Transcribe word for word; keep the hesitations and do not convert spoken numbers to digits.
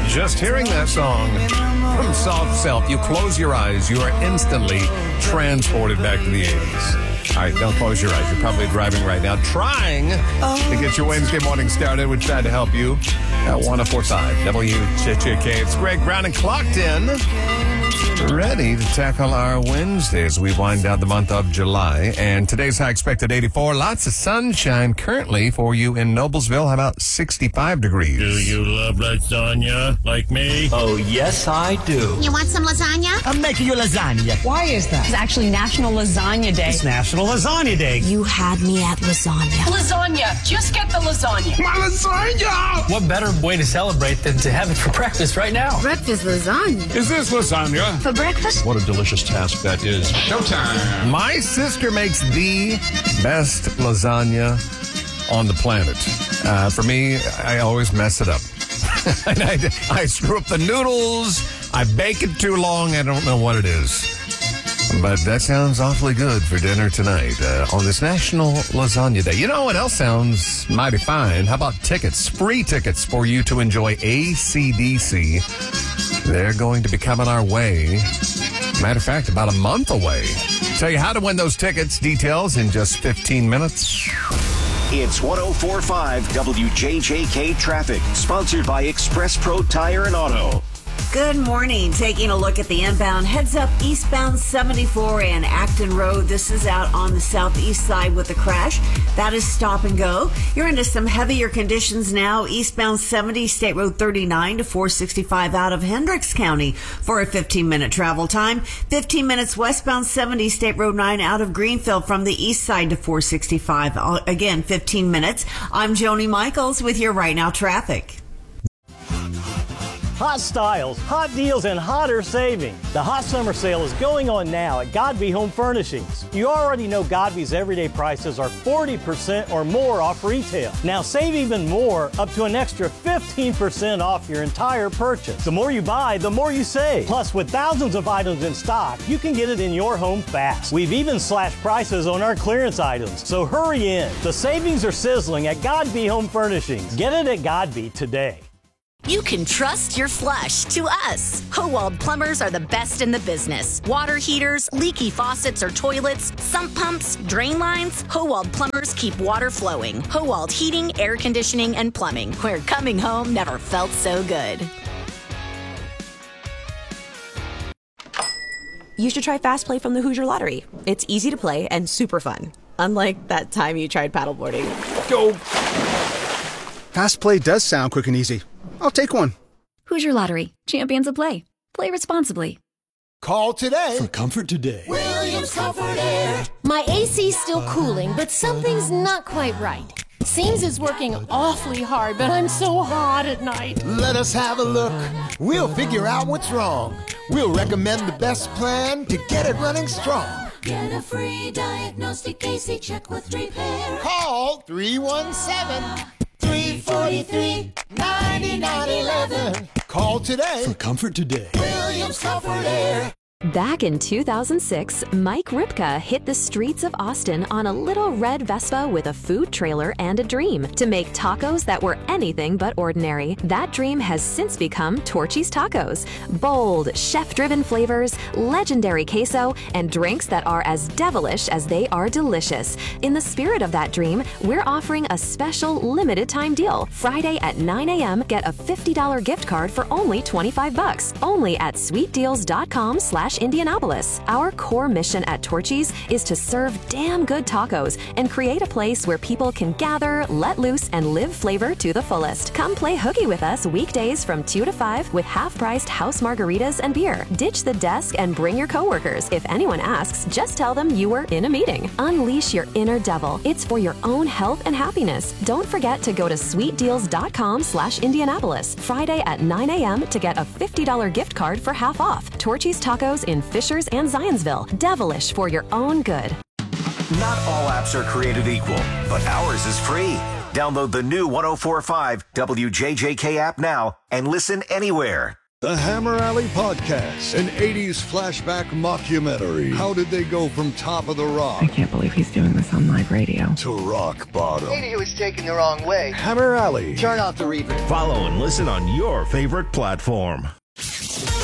Just hearing that song from Soft Self, you close your eyes, you are instantly transported back to the eighties. All right, don't close your eyes. You're probably driving right now, trying to get your Wednesday morning started. We tried to help you at one oh four point five W J J K. It's Greg Brown and clocked in, ready to tackle our Wednesday as we wind down the month of July. And today's high expected eighty-four. Lots of sunshine currently for you in Noblesville. How about sixty-five degrees? Do you love lasagna like me? Oh, yes, I do. You want some lasagna? I'm making you lasagna. Why is that? It's actually National Lasagna Day. It's National Lasagna Day. You had me at lasagna. Lasagna. Just get the lasagna. My lasagna! What better way to celebrate than to have it for breakfast right now? Breakfast lasagna. Is this lasagna? For breakfast? What a delicious task that is. Showtime. My sister makes the best lasagna on the planet. Uh, for me, I always mess it up. and I, I screw up the noodles. I bake it too long. I don't know what it is. But that sounds awfully good for dinner tonight uh, on this National Lasagna Day. You know what else sounds mighty fine? How about tickets? Free tickets for you to enjoy A C D C. They're going to be coming our way. Matter of fact, about a month away. Tell you how to win those tickets. Details in just fifteen minutes. It's one oh four point five W J J K Traffic, sponsored by Express Pro Tire and Auto. Good morning. Taking a look at the inbound. Heads up eastbound seventy-four and Acton Road. This is out on the southeast side with a crash. That is stop and go. You're into some heavier conditions now. Eastbound seventy, State Road thirty-nine to four sixty-five out of Hendricks County for a fifteen minute travel time. fifteen minutes westbound seventy, State Road nine out of Greenfield from the east side to four sixty-five. Again, fifteen minutes. I'm Joni Michaels with your Right Now traffic. Hot styles, hot deals, and hotter savings. The hot summer sale is going on now at Godby Home Furnishings. You already know Godby's everyday prices are forty percent or more off retail. Now save even more, up to an extra fifteen percent off your entire purchase. The more you buy, the more you save. Plus, with thousands of items in stock, you can get it in your home fast. We've even slashed prices on our clearance items, so hurry in. The savings are sizzling at Godby Home Furnishings. Get it at Godby today. You can trust your flush to us. Howald Plumbers are the best in the business. Water heaters, leaky faucets or toilets, sump pumps, drain lines. Howald Plumbers keep water flowing. Howald Heating, Air Conditioning, and Plumbing, where coming home never felt so good. You should try Fast Play from the Hoosier Lottery. It's easy to play and super fun. Unlike that time you tried paddleboarding. Go. Fast Play does sound quick and easy. I'll take one. Hoosier Lottery. Champions of play. Play responsibly. Call today for comfort today. Williams Comfort Air. My A C's still cooling, but something's not quite right. Seems it's working awfully hard, but I'm so hot at night. Let us have a look. We'll figure out what's wrong. We'll recommend the best plan to get it running strong. Get a free diagnostic A C check with repair. Call three one seven, three four three, nine nine one one. Call today for comfort today. Williams Comfort Air. Back in two thousand six, Mike Ripka hit the streets of Austin on a little red Vespa with a food trailer and a dream to make tacos that were anything but ordinary. That dream has since become Torchy's Tacos. Bold, chef-driven flavors, legendary queso, and drinks that are as devilish as they are delicious. In the spirit of that dream, we're offering a special limited-time deal. Friday at nine a.m., get a fifty dollars gift card for only twenty-five bucks. Only at sweetdeals.com slash Indianapolis. Our core mission at Torchy's is to serve damn good tacos and create a place where people can gather, let loose, and live flavor to the fullest. Come play hooky with us weekdays from two to five with half-priced house margaritas and beer. Ditch the desk and bring your coworkers. If anyone asks, just tell them you were in a meeting. Unleash your inner devil. It's for your own health and happiness. Don't forget to go to sweetdeals.com slash Indianapolis Friday at nine a.m. to get a fifty dollars gift card for half off. Torchy's Tacos in Fishers and Zionsville. Devilish for your own good. Not all apps are created equal, but ours is free. Download the new one oh four point five W J J K app now and listen anywhere. The Hammer Alley Podcast, an eighties flashback mockumentary. How did they go from top of the rock? I can't believe he's doing this on live radio. To rock bottom. Maybe he was taken the wrong way. Hammer Alley. Turn off the reverb. Follow and listen on your favorite platform.